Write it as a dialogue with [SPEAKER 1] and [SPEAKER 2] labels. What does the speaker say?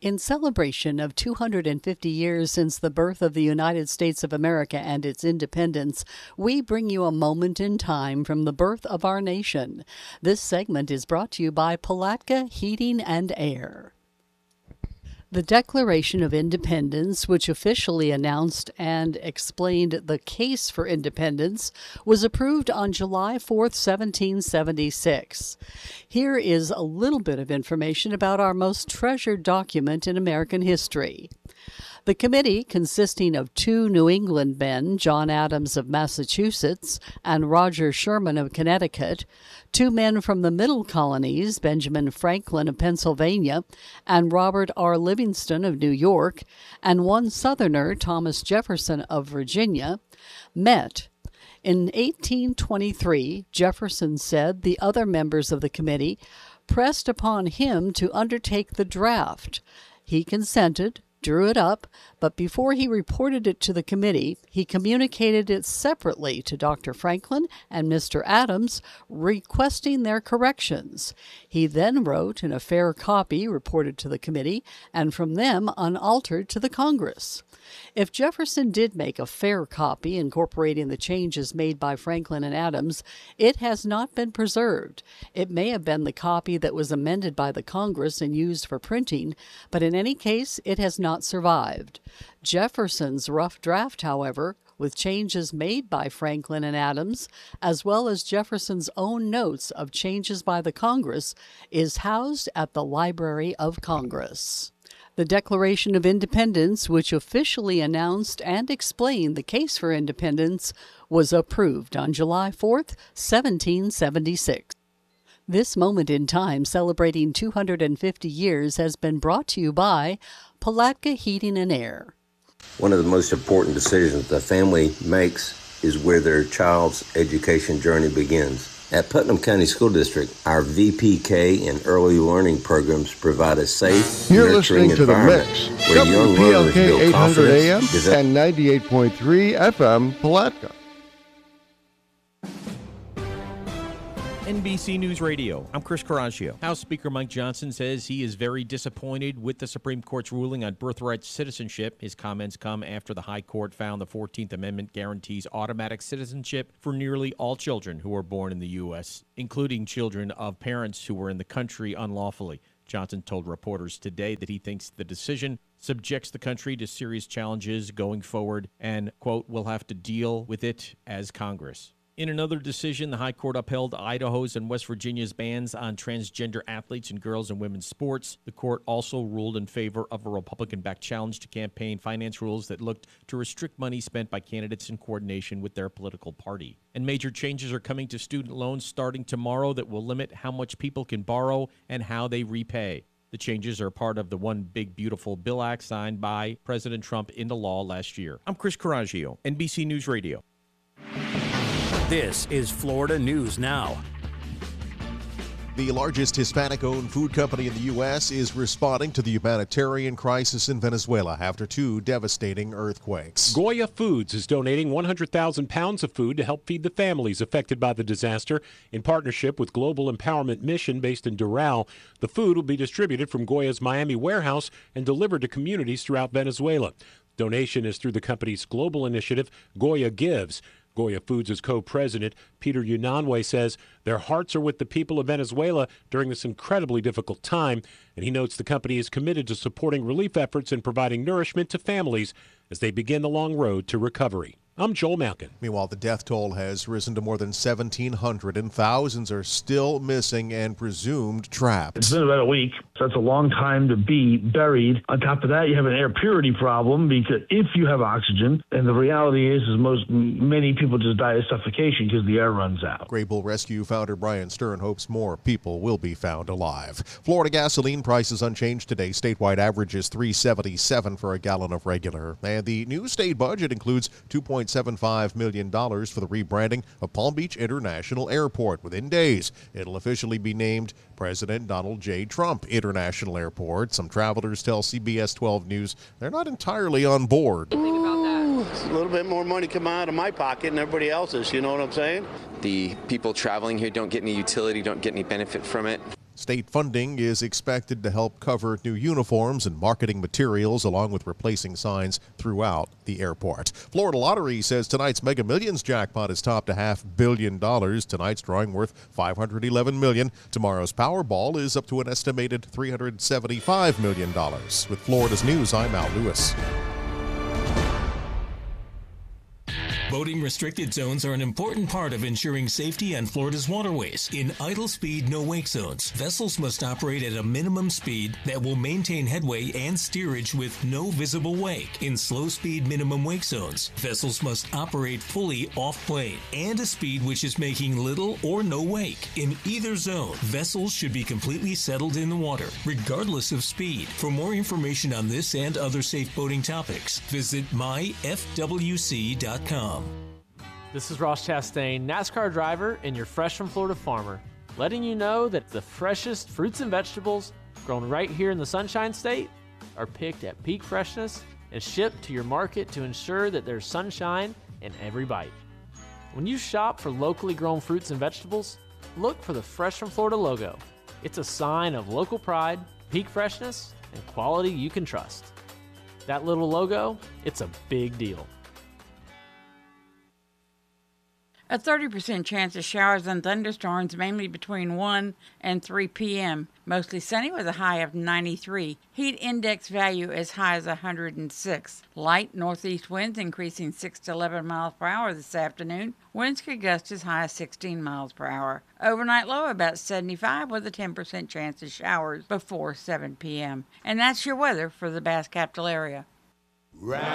[SPEAKER 1] In celebration of 250 years since the birth of the United States of America and its independence, we bring you a moment in time from the birth of our nation. This segment is brought to you by Palatka Heating and Air. The Declaration of Independence, which officially announced and explained the case for independence, was approved on July 4, 1776. Here is a little bit of information about our most treasured document in American history. The committee, consisting of two New England men, John Adams of Massachusetts and Roger Sherman of Connecticut, two men from the Middle Colonies, Benjamin Franklin of Pennsylvania and Robert R. Livingston of New York, and one Southerner, Thomas Jefferson of Virginia, met. In 1823, Jefferson said the other members of the committee pressed upon him to undertake the draft. He consented, drew it up, but before he reported it to the committee, he communicated it separately to Dr. Franklin and Mr. Adams, requesting their corrections. He then wrote in a fair copy, reported to the committee, and from them unaltered to the Congress. If Jefferson did make a fair copy incorporating the changes made by Franklin and Adams, it has not been preserved. It may have been the copy that was amended by the Congress and used for printing, but in any case, it has not survived. Jefferson's rough draft, however, with changes made by Franklin and Adams, as well as Jefferson's own notes of changes by the Congress, is housed at the Library of Congress. The Declaration of Independence, which officially announced and explained the case for independence, was approved on July 4, 1776. This moment in time, celebrating 250 years, has been brought to you by Palatka Heating and Air.
[SPEAKER 2] One of the most important decisions the family makes is where their child's education journey begins. At Putnam County School District, our VPK and early learning programs provide a safe,
[SPEAKER 3] You're
[SPEAKER 2] nurturing
[SPEAKER 3] listening to The Mix,
[SPEAKER 2] environment where young learners
[SPEAKER 3] WPLK
[SPEAKER 2] build
[SPEAKER 3] 800
[SPEAKER 2] confidence,
[SPEAKER 3] AM and 98.3 FM Palatka.
[SPEAKER 4] NBC News Radio, I'm Chris Coraggio. House Speaker Mike Johnson says he is very disappointed with the Supreme Court's ruling on birthright citizenship. His comments come after the High Court found the 14th Amendment guarantees automatic citizenship for nearly all children who are born in the U.S., including children of parents who were in the country unlawfully. Johnson told reporters today that he thinks the decision subjects the country to serious challenges going forward and, quote, will have to deal with it as Congress. In another decision, the High Court upheld Idaho's and West Virginia's bans on transgender athletes in girls' and women's sports. The court also ruled in favor of a Republican-backed challenge to campaign finance rules that looked to restrict money spent by candidates in coordination with their political party. And major changes are coming to student loans starting tomorrow that will limit how much people can borrow and how they repay. The changes are part of the One Big Beautiful Bill Act signed by President Trump into law last year. I'm Chris Coraggio, NBC News Radio.
[SPEAKER 5] This is Florida News Now.
[SPEAKER 6] The largest Hispanic-owned food company in the U.S. is responding to the humanitarian crisis in Venezuela after two devastating earthquakes.
[SPEAKER 7] Goya Foods is donating 100,000 pounds of food to help feed the families affected by the disaster. In partnership with Global Empowerment Mission based in Doral, the food will be distributed from Goya's Miami warehouse and delivered to communities throughout Venezuela. Donation is through the company's global initiative, Goya Gives. Goya Foods' co-president, Peter Unanue, says their hearts are with the people of Venezuela during this incredibly difficult time, and he notes the company is committed to supporting relief efforts and providing nourishment to families as they begin the long road to recovery. I'm Joel Malkin.
[SPEAKER 6] Meanwhile, the death toll has risen to more than 1,700, and thousands are still missing and presumed trapped.
[SPEAKER 8] It's been about a week, so that's a long time to be buried. On top of that, you have an air purity problem, because if you have oxygen, and the reality is many people just die of suffocation because the air runs out.
[SPEAKER 6] Gray Bull Rescue founder Brian Stern hopes more people will be found alive. Florida gasoline prices unchanged today. Statewide average is $3.77 for a gallon of regular. And the new state budget includes $2.75 million for the rebranding of Palm Beach International Airport. Within days, it'll officially be named President Donald J. Trump International Airport. Some travelers tell CBS 12 News they're not entirely on board.
[SPEAKER 9] A little bit more money coming out of my pocket than everybody else's, you know what I'm saying?
[SPEAKER 10] The people traveling here don't get any utility, don't get any benefit from it.
[SPEAKER 6] State funding is expected to help cover new uniforms and marketing materials, along with replacing signs throughout the airport. Florida Lottery says tonight's Mega Millions jackpot is topped to $500 million. Tonight's drawing worth $511 million. Tomorrow's Powerball is up to an estimated $375 million. With Florida's News, I'm Al Lewis.
[SPEAKER 10] Boating restricted zones are an important part of ensuring safety on Florida's waterways. In idle speed, no wake zones, vessels must operate at a minimum speed that will maintain headway and steerage with no visible wake. In slow speed, minimum wake zones, vessels must operate fully off-plane and a speed which is making little or no wake. In either zone, vessels should be completely settled in the water, regardless of speed. For more information on this and other safe boating topics, visit myfwc.com.
[SPEAKER 11] This is Ross Chastain, NASCAR driver and your Fresh from Florida farmer, letting you know that the freshest fruits and vegetables grown right here in the Sunshine State are picked at peak freshness and shipped to your market to ensure that there's sunshine in every bite. When you shop for locally grown fruits and vegetables, look for the Fresh from Florida logo. It's a sign of local pride, peak freshness, and quality you can trust. That little logo, it's a big deal.
[SPEAKER 12] A 30% chance of showers and thunderstorms, mainly between 1 and 3 p.m. Mostly sunny with a high of 93. Heat index value as high as 106. Light northeast winds increasing 6 to 11 miles per hour this afternoon. Winds could gust as high as 16 miles per hour. Overnight low about 75 with a 10% chance of showers before 7 p.m. And that's your weather for the Bass Capital area.
[SPEAKER 13] Right.